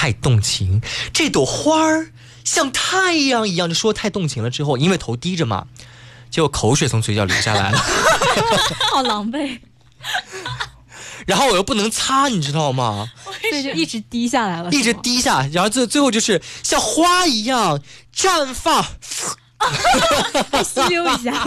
太动情，这朵花儿像太阳一样，就说太动情了之后，因为头低着嘛，结果口水从嘴角流下来了， 好狼狈。 然后我又不能擦，你知道吗？ 所以就一直滴下来了， 一直滴下，然后最后就是像花一样绽放， 还吸溜一下。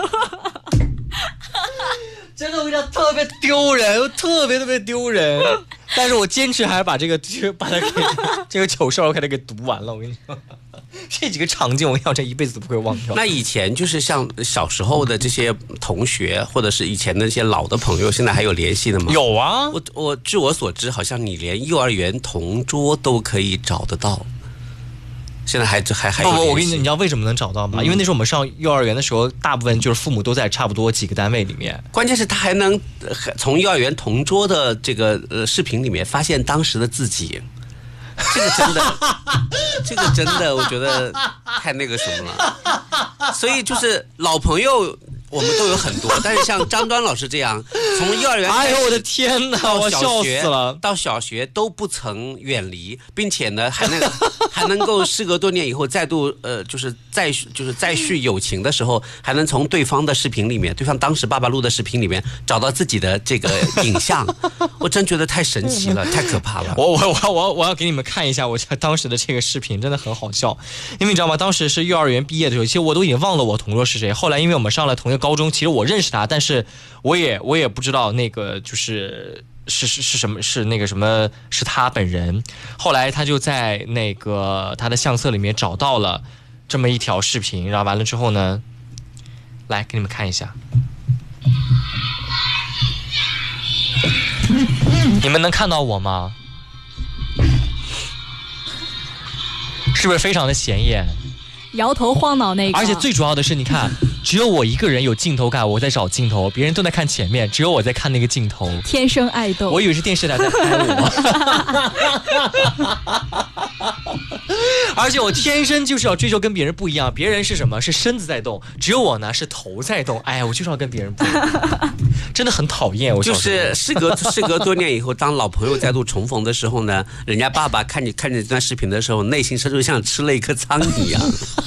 真的我跟你讲特别丢人，特别丢人。但是我坚持还是把它给这个糗事我给它给读完了。我跟你说，这几个场景我跟你讲，这一辈子都不会忘掉。 那以前就是像小时候的这些同学，或者是以前的那些老的朋友，现在还有联系的吗？ 有啊， 我据我所知，好像你连幼儿园同桌都可以找得到。现在还有不，我跟你知道为什么能找到吗？因为那时候我们上幼儿园的时候，大部分就是父母都在差不多几个单位里面。 关键是他还能从幼儿园同桌的这个视频里面发现当时的自己。这个真的，我觉得太那个什么了。所以就是老朋友我们都有很多，但是像张端老师这样，从幼儿园哎呦我的天哪，我笑死了， 到小学都不曾远离，并且呢还能够时隔多年以后再度就是再续友情的时候，还能从对方的视频里面，对方当时爸爸录的视频里面找到自己的这个影像，我真觉得太神奇了，太可怕了。 我要给你们看一下我当时的这个视频，真的很好笑。因为你知道吗？当时是幼儿园毕业的时候，其实我都已经忘了我同桌是谁。后来因为我们上了同一个高中，其实我认识他，但是我也不知道那个就是什么是那个什么是他本人。后来他就在那个他的相册里面找到了这么一条视频，然后完了之后呢，来给你们看一下。你们能看到我吗？是不是非常的显眼？ 摇头晃脑那个。 而且最主要的是，你看，只有我一个人有镜头感，我在找镜头，别人都在看前面，只有我在看那个镜头。 天生爱豆， 我以为是电视台在拍我。而且我天生就是要追求跟别人不一样，别人是什么？是身子在动，只有我呢是头在动。哎呀，我就是要跟别人不一样，真的很讨厌。我就是事隔多年以后，当老朋友再度重逢的时候呢，人家爸爸看你这段视频的时候，内心深处像吃了一颗苍蝇一样。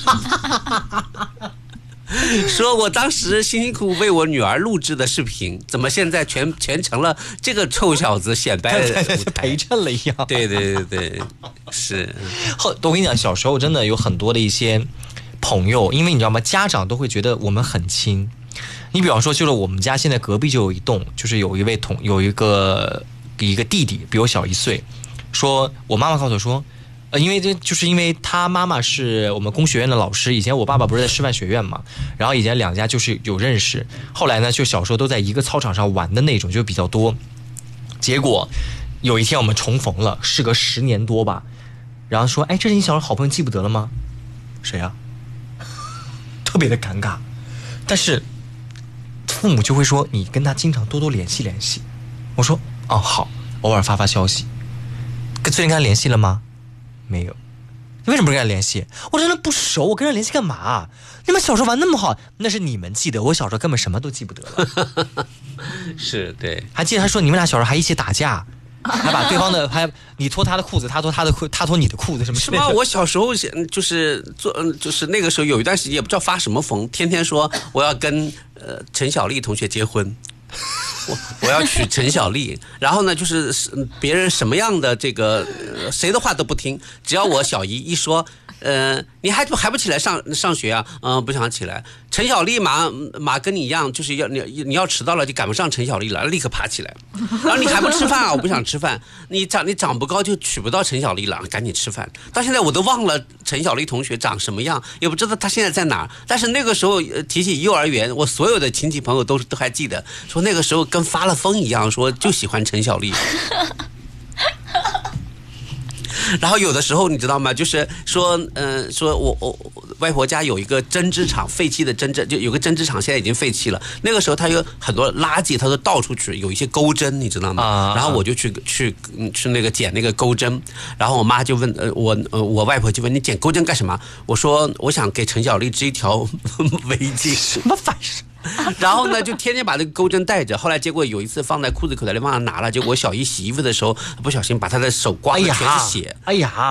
说我当时辛辛苦苦为我女儿录制的视频，怎么现在全成了这个臭小子显摆的陪衬了一样。 对，是。 我跟你讲，小时候真的有很多的一些朋友，因为你知道吗？家长都会觉得我们很亲。你比方说，就是我们家现在隔壁就有一栋，就是有一个弟弟比我小1岁，说我妈妈告诉我说。因为他妈妈是我们工学院的老师，以前我爸爸不是在师范学院嘛，然后以前两家就是有认识，后来呢就小时候都在一个操场上玩的那种，就比较多。结果有一天我们重逢了，事隔10年多吧，然后说，哎，这是你小时候好朋友，记不得了吗？谁啊？特别的尴尬，但是父母就会说你跟他经常多联系联系。我说哦好，偶尔发消息。最近跟他联系了吗？没有。你为什么不跟他联系？我真的不熟，我跟他联系干嘛？你们小时候玩那么好，那是你们记得，我小时候根本什么都记不得了。 是，对。 还记得他说你们俩小时候还一起打架，还把对方的还你脱他的裤子，他脱他的裤，他脱你的裤子，什么？ 是吗？我小时候就是那个时候有一段时间也不知道发什么疯，天天说我要跟陈小丽同学结婚。我要娶陈小丽，然后呢，就是别人什么样的这个谁的话都不听，只要我小姨一说，你还不起来上学啊？不想起来。陈小丽马跟你一样，就是你要迟到了就赶不上陈小丽了，立刻爬起来。然后你还不吃饭啊？我不想吃饭。你长不高就娶不到陈小丽了，赶紧吃饭。到现在我都忘了陈小丽同学长什么样，也不知道她现在在哪儿。但是那个时候提起幼儿园，我所有的亲戚朋友都还记得，说那个时候跟发了疯一样，说就喜欢陈小丽。然后有的时候你知道吗？就是说，说我外婆家有一个针织厂，废弃的就有个针织厂，现在已经废弃了。那个时候它有很多垃圾，它都倒出去，有一些钩针，你知道吗？然后我就去那个捡那个钩针，然后我妈就问我外婆就问你捡钩针干什么？我说我想给陈小丽织一条围巾。 什么反事？ 然后呢，就天天把那个钩针带着。后来结果有一次放在裤子口袋里忘了拿了，结果我小姨洗衣服的时候不小心把她的手刮得全是血。 哎呀！